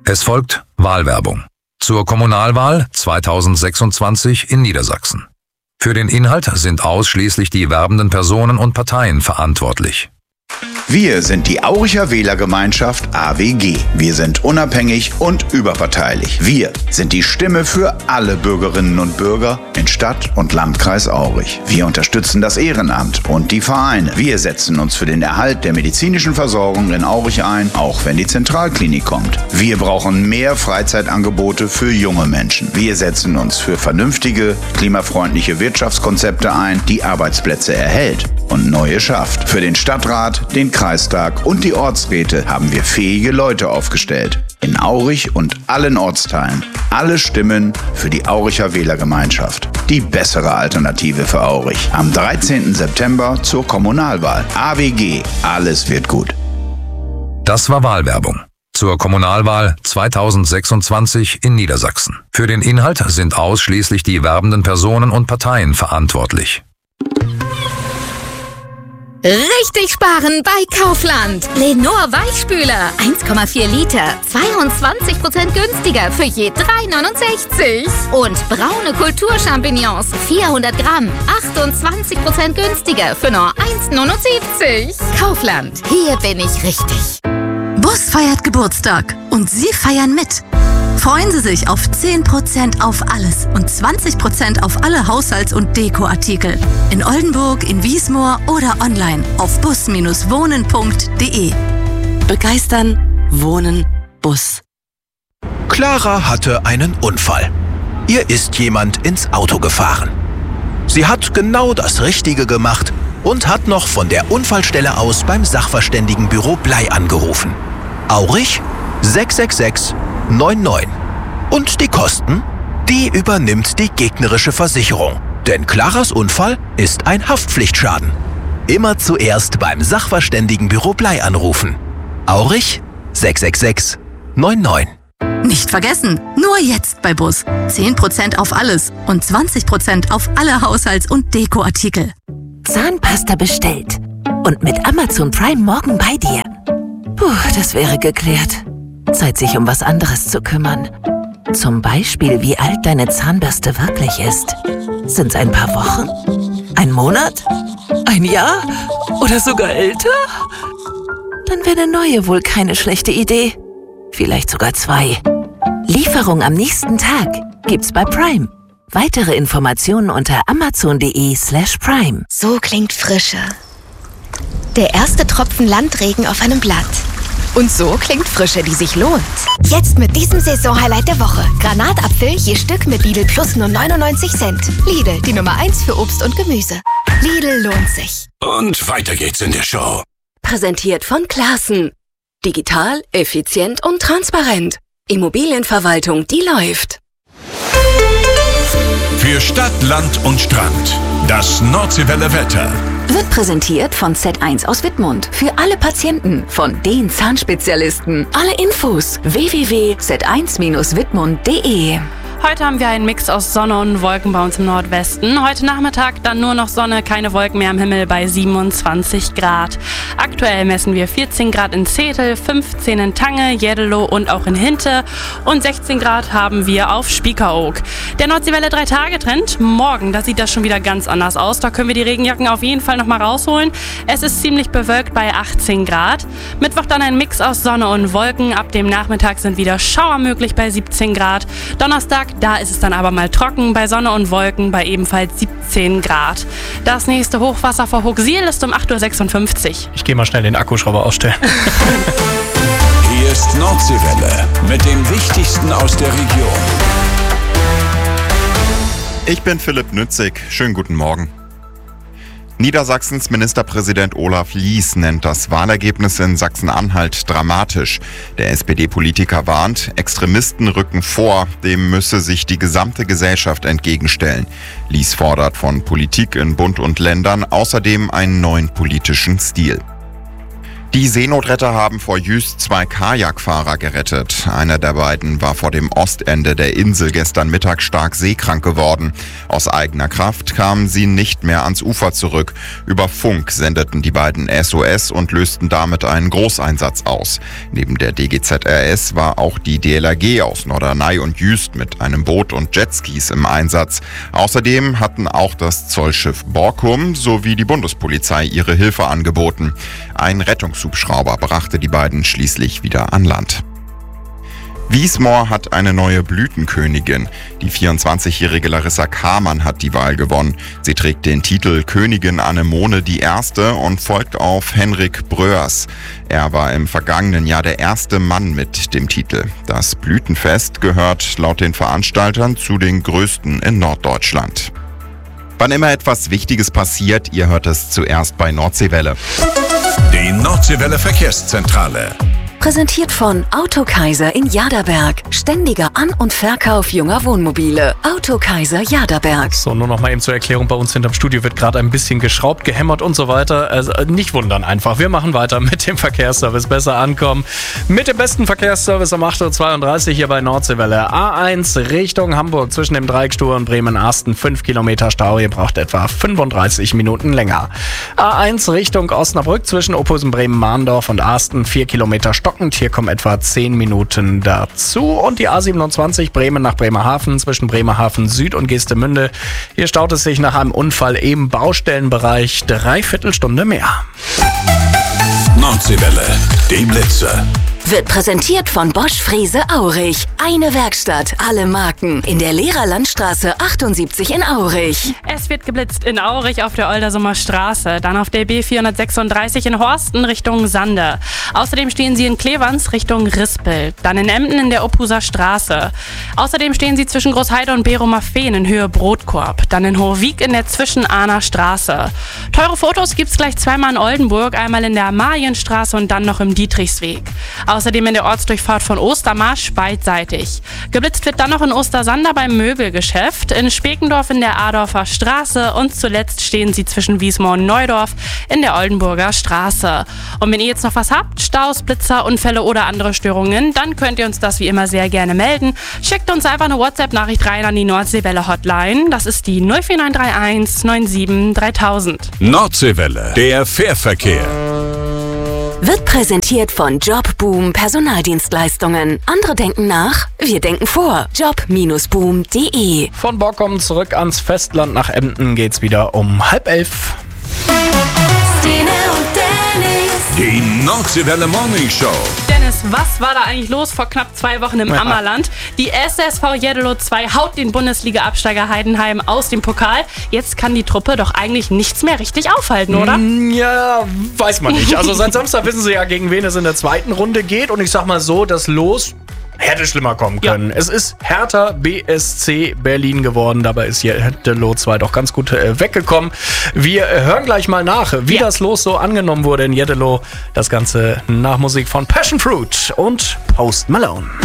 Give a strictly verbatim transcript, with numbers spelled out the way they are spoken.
Es folgt Wahlwerbung zur Kommunalwahl zweitausendsechsundzwanzig in Niedersachsen. Für den Inhalt sind ausschließlich die werbenden Personen und Parteien verantwortlich. Wir sind die Auricher Wählergemeinschaft A W G. Wir sind unabhängig und überparteilich. Wir sind die Stimme für alle Bürgerinnen und Bürger in Stadt und Landkreis Aurich. Wir unterstützen das Ehrenamt und die Vereine. Wir setzen uns für den Erhalt der medizinischen Versorgung in Aurich ein, auch wenn die Zentralklinik kommt. Wir brauchen mehr Freizeitangebote für junge Menschen. Wir setzen uns für vernünftige, klimafreundliche Wirtschaftskonzepte ein, die Arbeitsplätze erhält und neue schafft. Für den Stadtrat, den Kreistag und die Ortsräte haben wir fähige Leute aufgestellt. In Aurich und allen Ortsteilen. Alle Stimmen für die Auricher Wählergemeinschaft. Die bessere Alternative für Aurich. Am dreizehnten September zur Kommunalwahl. A W G. Alles wird gut. Das war Wahlwerbung zur Kommunalwahl zweitausendsechsundzwanzig in Niedersachsen. Für den Inhalt sind ausschließlich die werbenden Personen und Parteien verantwortlich. Richtig sparen bei Kaufland. Lenor Weichspüler, eins Komma vier Liter, zweiundzwanzig Prozent günstiger für je drei neunundsechzig. Und braune Kulturchampignons, vierhundert Gramm, achtundzwanzig Prozent günstiger für nur eins neunundsiebzig. Kaufland, hier bin ich richtig. Bus feiert Geburtstag und Sie feiern mit. Freuen Sie sich auf zehn Prozent auf alles und zwanzig Prozent auf alle Haushalts- und Dekoartikel. In Oldenburg, in Wiesmoor oder online auf bus Bindestrich wohnen Punkt de. Begeistern, Wohnen, Bus. Clara hatte einen Unfall. Ihr ist jemand ins Auto gefahren. Sie hat genau das Richtige gemacht und hat noch von der Unfallstelle aus beim Sachverständigenbüro Blei angerufen. Aurich sechs sechs sechs neun neun. Und die Kosten? Die übernimmt die gegnerische Versicherung. Denn Claras Unfall ist ein Haftpflichtschaden. Immer zuerst beim Sachverständigenbüro Blei anrufen. Aurich sechs sechs sechs neun neun. Nicht vergessen, nur jetzt bei Bus. zehn Prozent auf alles und zwanzig Prozent auf alle Haushalts- und Dekoartikel. Zahnpasta bestellt. Und mit Amazon Prime morgen bei dir. Puh, das wäre geklärt. Zeit, sich um was anderes zu kümmern. Zum Beispiel, wie alt deine Zahnbürste wirklich ist. Sind's ein paar Wochen? Ein Monat? Ein Jahr? Oder sogar älter? Dann wäre eine neue wohl keine schlechte Idee. Vielleicht sogar zwei. Lieferung am nächsten Tag gibt's bei Prime. Weitere Informationen unter amazon.de slash prime. So klingt Frische. Der erste Tropfen Landregen auf einem Blatt. Und so klingt Frische, die sich lohnt. Jetzt mit diesem Saisonhighlight der Woche. Granatapfel je Stück mit Lidl Plus nur neunundneunzig Cent. Lidl, die Nummer eins für Obst und Gemüse. Lidl lohnt sich. Und weiter geht's in der Show. Präsentiert von Classen. Digital, effizient und transparent. Immobilienverwaltung, die läuft. Für Stadt, Land und Strand. Das Nordseewelle Wetter. Wird präsentiert von Z eins aus Wittmund. Für alle Patienten von den Zahnspezialisten. Alle Infos w w w punkt z eins Bindestrich wittmund punkt de. Heute haben wir einen Mix aus Sonne und Wolken bei uns im Nordwesten. Heute Nachmittag dann nur noch Sonne, keine Wolken mehr am Himmel bei siebenundzwanzig Grad. Aktuell messen wir vierzehn Grad in Zetel, fünfzehn in Tange, Jeddelo und auch in Hinte und sechzehn Grad haben wir auf Spiekeroog. Der Nordseewelle drei Tage Trend. Morgen, da sieht das schon wieder ganz anders aus. Da können wir die Regenjacken auf jeden Fall nochmal rausholen. Es ist ziemlich bewölkt bei achtzehn Grad. Mittwoch dann ein Mix aus Sonne und Wolken. Ab dem Nachmittag sind wieder Schauer möglich bei siebzehn Grad. Donnerstag, da ist es dann aber mal trocken bei Sonne und Wolken bei ebenfalls siebzehn Grad. Das nächste Hochwasser vor Hooksiel ist um acht Uhr sechsundfünfzig. Ich gehe mal schnell den Akkuschrauber ausstellen. Hier ist Nordseewelle mit dem Wichtigsten aus der Region. Ich bin Philipp Nützig. Schönen guten Morgen. Niedersachsens Ministerpräsident Olaf Lies nennt das Wahlergebnis in Sachsen-Anhalt dramatisch. Der S P D-Politiker warnt, Extremisten rücken vor, dem müsse sich die gesamte Gesellschaft entgegenstellen. Lies fordert von Politik in Bund und Ländern außerdem einen neuen politischen Stil. Die Seenotretter haben vor Jüst zwei Kajakfahrer gerettet. Einer der beiden war vor dem Ostende der Insel gestern Mittag stark seekrank geworden. Aus eigener Kraft kamen sie nicht mehr ans Ufer zurück. Über Funk sendeten die beiden S O S und lösten damit einen Großeinsatz aus. Neben der D G Z R S war auch die D L R G aus Norderney und Jüst mit einem Boot und Jetskis im Einsatz. Außerdem hatten auch das Zollschiff Borkum sowie die Bundespolizei ihre Hilfe angeboten. Ein Rettungshubschrauber brachte die beiden schließlich wieder an Land. Wiesmoor hat eine neue Blütenkönigin. Die vierundzwanzigjährige Larissa Kamann hat die Wahl gewonnen. Sie trägt den Titel Königin Anemone die Erste und folgt auf Henrik Bröers. Er war im vergangenen Jahr der erste Mann mit dem Titel. Das Blütenfest gehört laut den Veranstaltern zu den größten in Norddeutschland. Wann immer etwas Wichtiges passiert, ihr hört es zuerst bei Nordseewelle. Die Nordseewelle Verkehrszentrale. Präsentiert von Autokaiser in Jaderberg. Ständiger An- und Verkauf junger Wohnmobile. Autokaiser Jaderberg. So, nur noch mal eben zur Erklärung. Bei uns hinterm Studio wird gerade ein bisschen geschraubt, gehämmert und so weiter. Also nicht wundern einfach. Wir machen weiter mit dem Verkehrsservice. Besser ankommen. Mit dem besten Verkehrsservice um acht Uhr zweiunddreißig hier bei Nordseewelle. A eins Richtung Hamburg zwischen dem Dreieckstuhl und Bremen-Arsten. fünf Kilometer Stau. Ihr braucht etwa fünfunddreißig Minuten länger. A eins Richtung Osnabrück zwischen Ophusen, Bremen-Mahndorf und Arsten. vier Kilometer Stau. Hier kommen etwa zehn Minuten dazu. Und die A siebenundzwanzig Bremen nach Bremerhaven zwischen Bremerhaven Süd und Geestemünde. Hier staut es sich nach einem Unfall im Baustellenbereich dreiviertel Stunde mehr. Nordseewelle, die Blitze. Wird präsentiert von Bosch Frese Aurich. Eine Werkstatt, alle Marken. In der Lehrerlandstraße achtundsiebzig in Aurich. Es wird geblitzt in Aurich auf der Oldersumer Straße, dann auf der B vierhundertsechsunddreißig in Horsten Richtung Sande. Außerdem stehen sie in Klevans Richtung Rispel, dann in Emden in der Ophuser Straße. Außerdem stehen sie zwischen Großheide und Berumer-Fehn in Höhe Brotkorb, dann in Hohwig in der Zwischen-Ahner Straße. Teure Fotos gibt's gleich zweimal in Oldenburg, einmal in der Amalienstraße und dann noch im Dietrichsweg. Außerdem in der Ortsdurchfahrt von Ostermarsch beidseitig. Geblitzt wird dann noch in Ostersander beim Möbelgeschäft, in Spekendorf in der Adorfer Straße und zuletzt stehen sie zwischen Wiesmoor und Neudorf in der Oldenburger Straße. Und wenn ihr jetzt noch was habt, Staus, Blitzer, Unfälle oder andere Störungen, dann könnt ihr uns das wie immer sehr gerne melden. Schickt uns einfach eine WhatsApp-Nachricht rein an die Nordseewelle Hotline. Das ist die null vier neun drei eins neun sieben dreitausend. Nordseewelle, der Fährverkehr. Wird präsentiert von Jobboom Personaldienstleistungen. Andere denken nach, wir denken vor. job Bindestrich boom punkt de. Von Borkum zurück ans Festland nach Emden geht's wieder um halb elf. Stine und Dennis. Die Nordseewelle Morning Show. Dennis, was war da eigentlich los vor knapp zwei Wochen im ja. Ammerland? Die S S V Jeddelo zwei haut den Bundesliga-Absteiger Heidenheim aus dem Pokal. Jetzt kann die Truppe doch eigentlich nichts mehr richtig aufhalten, oder? Ja, weiß man nicht. Also seit Samstag wissen sie ja, gegen wen es in der zweiten Runde geht. Und ich sag mal so, das Los hätte schlimmer kommen können. Ja. Es ist Hertha B S C Berlin geworden. Dabei ist Jeddelo zwei doch ganz gut äh, weggekommen. Wir äh, hören gleich mal nach, wie ja. das Los so angenommen wurde in Jeddelo. Das Ganze nach Musik von Passion Fruit und Post Malone.